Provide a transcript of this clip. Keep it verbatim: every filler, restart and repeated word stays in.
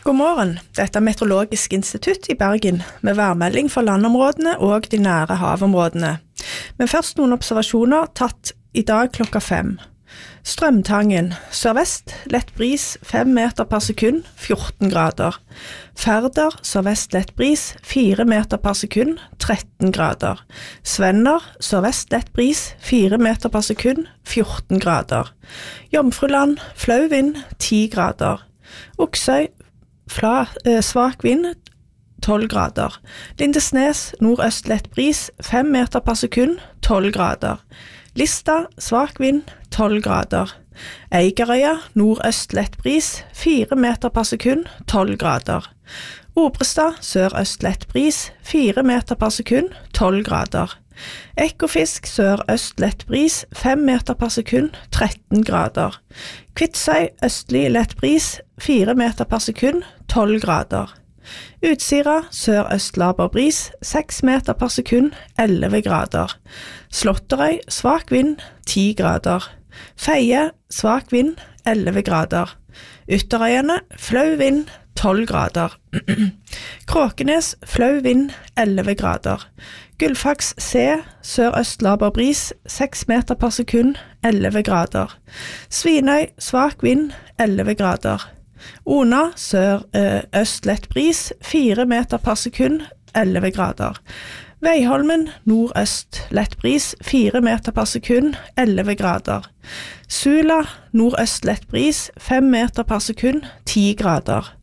God morgen, dette er Meteorologisk institutt i Bergen, med værmelding for landområdene og de nære havområdene. Men først noen observasjoner tatt i dag klokka fem. Strømtangen, sørvest, lett bris, fem meter per sekund, fjorten grader. Færder, sørvest, lett bris, fire meter per sekund, tretten grader. Svenner, sørvest, lett bris, fire meter per sekund, fjorten grader. Jomfruland, flau vind, ti grader. Oksøy, Fla, eh, svak vind, tolv grader. Lindesnes, nordøst lett bris, fem meter per sekund, tolv grader. Lista, svak vind, tolv grader. Eigerøya, nordøst lett bris, fire meter per sekund, tolv grader. Obrestad, sørøst lett bris, fire meter per sekund, tolv grader. Ekofisk, sørøst lett bris, fem meter per sekund, tretten grader. Kvitsøy, østlig lett bris, fire meter per sekund, tolv grader. Utsira, sørøst laber bris, seks meter per sekund, elleve grader. Slåtterøy, svak vind, ti grader. Feie, svak vind, elleve grader. Ytterøyene, flau vind, tolv grader. Kråkenes, flau vind, elleve grader. Gullfaks C, sørøst laber bris, seks meter per sekund, elleve grader. Svinøy, svak vind, elleve grader. Ona, sør-øst lett bris, fire meter per sekund, elleve grader. Veiholmen, nordøst lett bris, fire meter per sekund, elleve grader. Sula, nordøst lett bris, fem meter per sekund, ti grader.